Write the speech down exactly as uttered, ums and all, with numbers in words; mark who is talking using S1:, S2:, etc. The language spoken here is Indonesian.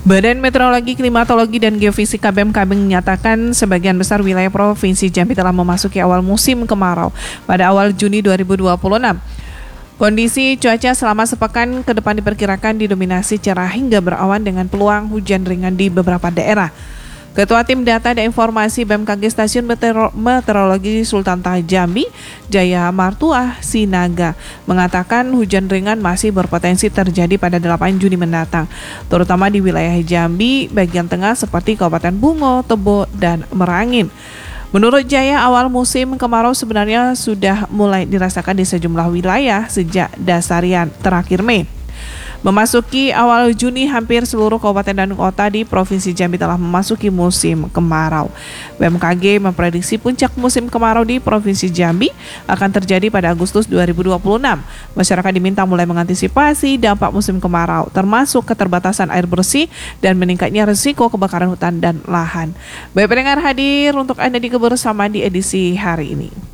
S1: Badan Meteorologi, Klimatologi, dan Geofisika B M K B menyatakan sebagian besar wilayah Provinsi Jambi telah memasuki awal musim kemarau pada awal Juni dua ribu dua puluh enam. Kondisi cuaca selama sepekan ke depan diperkirakan didominasi cerah hingga berawan dengan peluang hujan ringan di beberapa daerah. Ketua Tim Data dan Informasi B M K G Stasiun Meteorologi Sultan Taha Jambi, Jaya Martuah Sinaga, mengatakan hujan ringan masih berpotensi terjadi pada delapan Juni mendatang, terutama di wilayah Jambi bagian tengah seperti Kabupaten Bungo, Tebo, dan Merangin. Menurut Jaya, awal musim kemarau sebenarnya sudah mulai dirasakan di sejumlah wilayah sejak dasarian terakhir Mei. Memasuki awal Juni, hampir seluruh kabupaten dan kota di Provinsi Jambi telah memasuki musim kemarau. B M K G memprediksi puncak musim kemarau di Provinsi Jambi akan terjadi pada Agustus dua ribu dua puluh enam. Masyarakat diminta mulai mengantisipasi dampak musim kemarau, termasuk keterbatasan air bersih dan meningkatnya risiko kebakaran hutan dan lahan. Baik pendengar, hadir untuk Anda di Kebersamaan di edisi hari ini.